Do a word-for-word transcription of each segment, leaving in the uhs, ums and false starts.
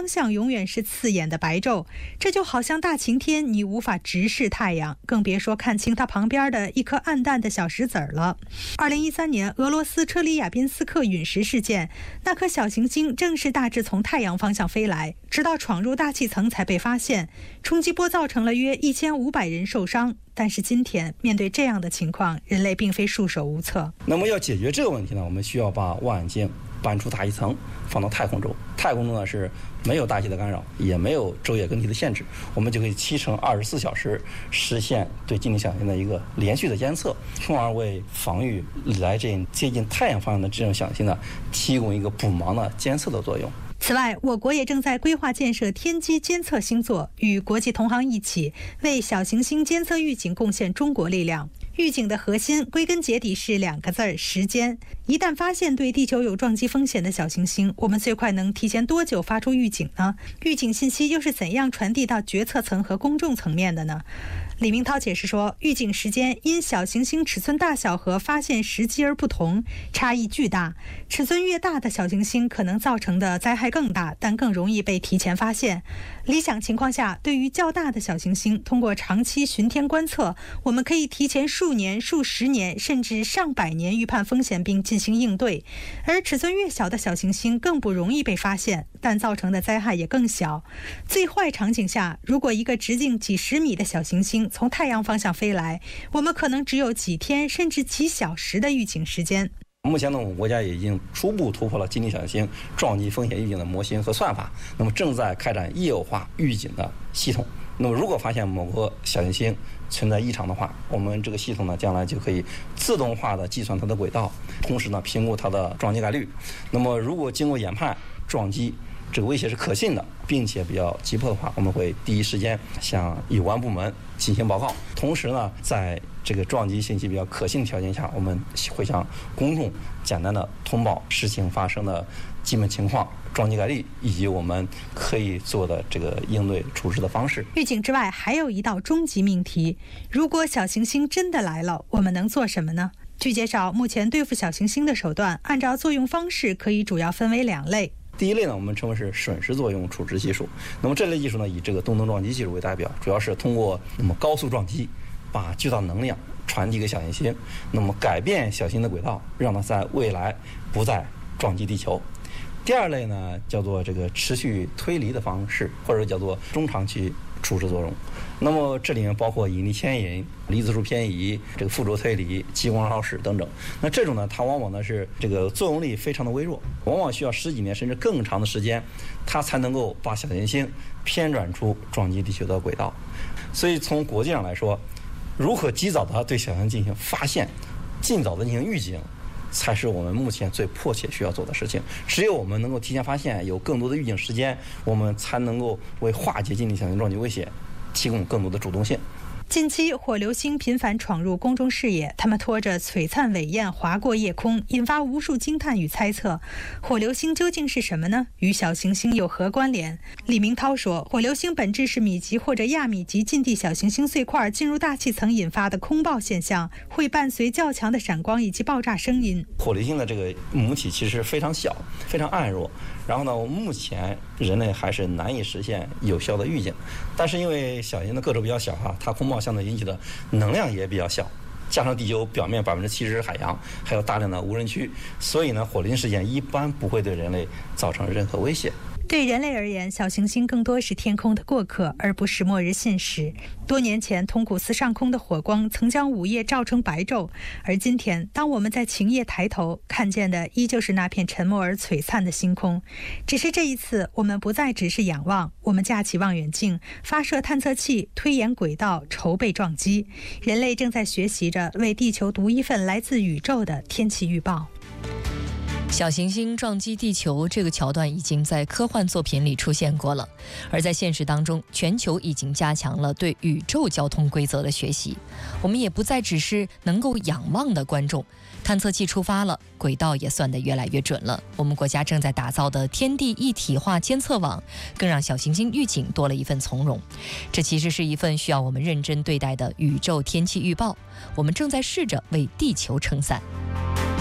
方向永远是刺眼的白昼，这就好像大晴天，你无法直视太阳，更别说看清它旁边的一颗暗淡的小石子儿了。二零一三年俄罗斯车里亚宾斯克陨石事件，那颗小行星正是大致从太阳方向飞来，直到闯入大气层才被发现，冲击波造成了约一千五百人受伤。但是今天面对这样的情况，人类并非束手无策。 那么要解决这个问题呢，我们需要把望远镜搬出大气层，放到太空中。太空中呢是没有大气的干扰，也没有昼夜更替的限制，我们就可以七乘二十四小时实现对近地小行星的一个连续的监测，从而为防御来这接近太阳方向的这种小行星呢提供一个补盲的监测的作用。 此外，我国也正在规划建设天基监测星座，与国际同行一起为小行星监测预警贡献中国力量。预警的核心归根结底是两个字儿：时间。一旦发现对地球有撞击风险的小行星，我们最快能提前多久发出预警呢？预警信息又是怎样传递到决策层和公众层面的呢？李明涛解释说，预警时间因小行星尺寸大小和发现时机而不同，差异巨大。尺寸越大的小行星可能造成的灾害更大，但更容易被提前发现。理想情况下，对于较大的小行星，通过长期巡天观测，我们可以提前数年、数十年甚至上百年预判风险并进行应对。而尺寸越小的小行星更不容易被发现，但造成的灾害也更小。最坏场景下，如果一个直径几十米的小行星从太阳方向飞来，我们可能只有几天甚至几小时的预警时间。 目前呢，我们国家已经初步突破了近地小行星撞击风险预警的模型和算法，那么正在开展业务化预警的系统。那么如果发现某个小行星存在异常的话，我们这个系统呢将来就可以自动化的计算它的轨道，同时呢评估它的撞击概率。那么如果经过研判撞击这个威胁是可信的，并且比较急迫的话，我们会第一时间向有关部门进行报告。同时呢，在这个撞击信息比较可信的条件下，我们会向公众简单的通报事情发生的基本情况、撞击概率以及我们可以做的这个应对处置的方式。 预警之外，还有一道终极命题：如果小行星真的来了，我们能做什么呢？据介绍，目前对付小行星的手段，按照作用方式可以主要分为两类。 第一类呢，我们称为是瞬时作用处置技术。那么这类技术呢，以这个动能撞击技术为代表，主要是通过那么高速撞击，把巨大能量传递给小行星，那么改变小行星的轨道，让它在未来不再撞击地球。第二类呢，叫做这个持续推离的方式，或者叫做中长期处置作用。那么这里面包括引力牵引、离子束偏移、这个附着推理、激光绕矢等等。那这种呢，它往往呢是这个作用力非常的微弱，往往需要十几年甚至更长的时间，它才能够把小行星偏转出撞击地球的轨道。所以从国际上来说，如何及早的对小行星进行发现，尽早的进行预警，才是我们目前最迫切需要做的事情。只有我们能够提前发现，有更多的预警时间，我们才能够为化解近地小行星撞击威胁提供更多的主动性。 近期火流星频繁闯入公众视野，它们拖着璀璨伟焰划过夜空，引发无数惊叹与猜测。火流星究竟是什么呢？与小行星有何关联？李明涛说，火流星本质是米级或者亚米级近地小行星碎块进入大气层引发的空爆现象，会伴随较强的闪光以及爆炸声音。 火流星的这个母体其实非常小，非常暗弱，然后呢，目前人类还是难以实现有效的预警。但是因为小行星的个头比较小哈，它空爆相对引起的能量也比较小，加上地球表面百分之七十是海洋，还有大量的无人区，所以呢，火流星事件一般不会对人类造成任何威胁。 对人类而言，小行星更多是天空的过客，而不是末日信使。多年前，通古斯上空的火光曾将午夜照成白昼，而今天，当我们在晴夜抬头，看见的依旧是那片沉默而璀璨的星空。只是这一次，我们不再只是仰望，我们架起望远镜，发射探测器，推演轨道，筹备撞击。人类正在学习着为地球读一份来自宇宙的天气预报。 小行星撞击地球这个桥段已经在科幻作品里出现过了，而在现实当中，全球已经加强了对宇宙交通规则的学习。我们也不再只是能够仰望的观众，探测器出发了，轨道也算得越来越准了。我们国家正在打造的天地一体化监测网，更让小行星预警多了一份从容。这其实是一份需要我们认真对待的宇宙天气预报，我们正在试着为地球撑伞。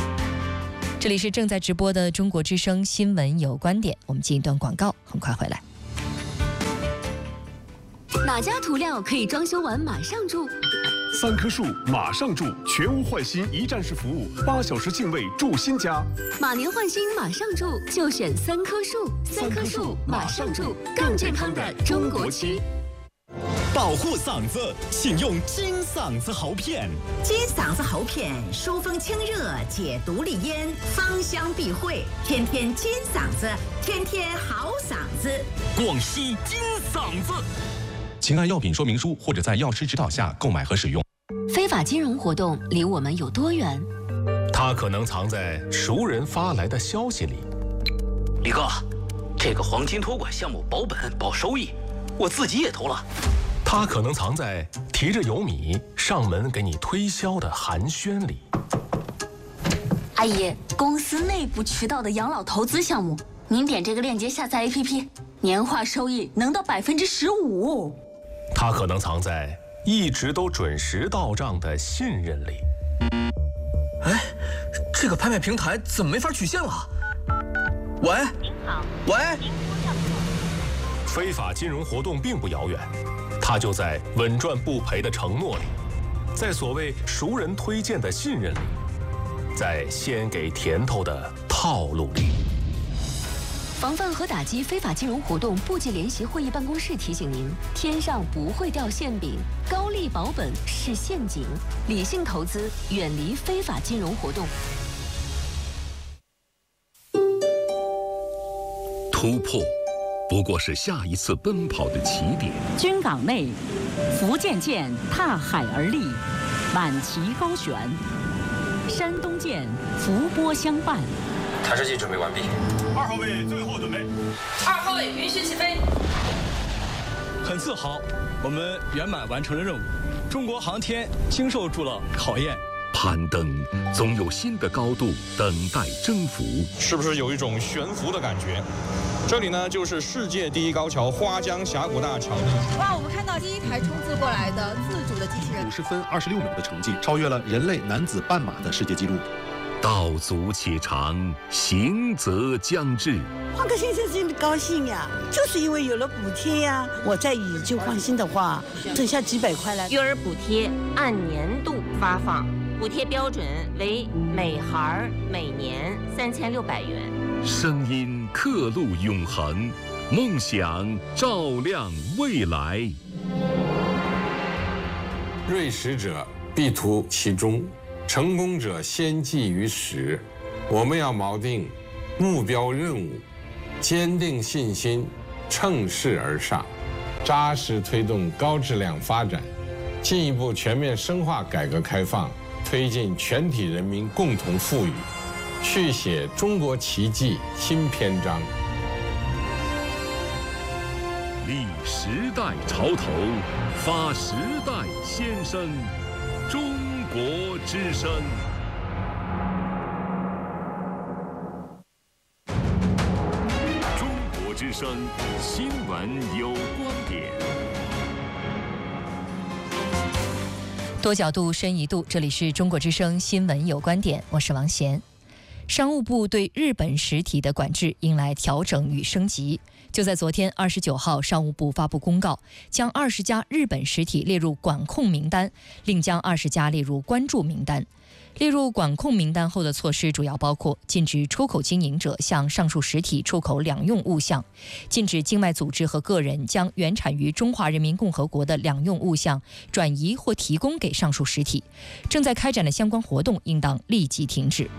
这里是正在直播的中国之声新闻有观点，我们进一段广告，很快回来。 哪家涂料可以装修完马上住？ 三棵树马上住，全屋换新一站式服务，八小时净位住新家。 马年换新马上住，就选三棵树。三棵树马上住，更健康的中国区。 保护嗓子，请用金嗓子喉片。 金嗓子喉片疏风清热，解毒利咽，芳香避秽，天天金嗓子，天天好嗓子。 广西金嗓子。 请按药品说明书或者在药师指导下购买和使用。 非法金融活动离我们有多远？ 它可能藏在熟人发来的消息里。 李哥，这个黄金托管项目保本保收益，我自己也投了。 它可能藏在提着油米上门给你推销的寒暄里。 阿姨，公司内部渠道的养老投资项目，您点这个链接下载 A P P， 年化收益能到百分之十五。 它可能藏在一直都准时到账的信任里。 哎，这个拍卖平台怎么没法取现了？喂，您好，喂。 非法金融活动并不遥远，它就在稳赚不赔的承诺里，在所谓熟人推荐的信任里，在先给甜头的套路里。 防范和打击非法金融活动部级联席会议办公室提醒您：天上不会掉馅饼，高利保本是陷阱，理性投资，远离非法金融活动。 突破不过是下一次奔跑的起点。 军港内，福建舰踏海而立，满旗高悬；山东舰伏波相伴。 台式机准备完毕。 二号位最后准备。 二号位允许起飞。 很自豪，我们圆满完成了任务。中国航天经受住了考验。 攀登总有新的高度等待征服。 是不是有一种悬浮的感觉？这里呢，就是世界第一高桥花江峡谷大桥。 哇，我们看到第一台冲刺过来的自主的机器人， 五十分二十六秒的成绩，超越了人类男子半马的世界纪录。 道阻且长，行则将至。 换个先生真的高兴呀，就是因为有了补贴呀。我在宇宙换新的话，省下几百块来。 育儿补贴按年度发放，补贴标准为每孩每年三千六百元。 声音刻录永恒，梦想照亮未来。 锐识者必图其中，成功者先记于始。我们要锚定目标任务，坚定信心，乘势而上，扎实推动高质量发展，进一步全面深化改革开放，推进全体人民共同富裕，续写中国奇迹新篇章。 立时代潮头，发时代先声，中国之声。中国之声新闻有观点。 多角度，深一度，这里是中国之声新闻有观点，我是王贤。商务部对日本实体的管制迎来调整与升级。就在昨天二十九号，商务部发布公告，将二十家日本实体列入管控名单，另将二十家列入关注名单。列入管控名单后的措施主要包括禁止出口经营者向上述实体出口两用物项，禁止境外组织和个人将原产于中华人民共和国的两用物项转移或提供给上述实体，正在开展的相关活动应当立即停止。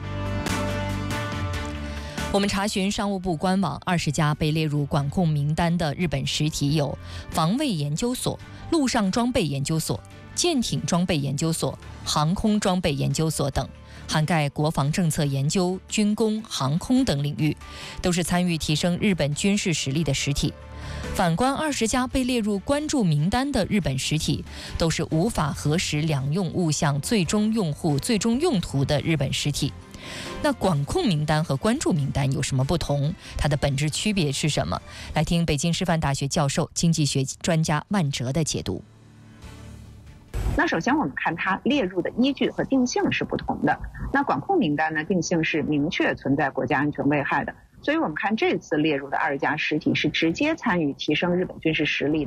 我们查询商务部官网，二十家被列入管控名单的日本实体有防卫研究所、陆上装备研究所、舰艇装备研究所、航空装备研究所等，涵盖国防政策研究、军工、航空等领域，都是参与提升日本军事实力的实体。反观二十家被列入关注名单的日本实体，都是无法核实两用物项最终用户最终用途的日本实体。那管控名单和关注名单有什么不同？它的本质区别是什么？来听北京师范大学教授、经济学专家万哲的解读。 那首先我们看它列入的依据和定性是不同的。那管控名单呢，定性是明确存在国家安全危害的，所以我们看这次列入的二十家实体是直接参与提升日本军事实力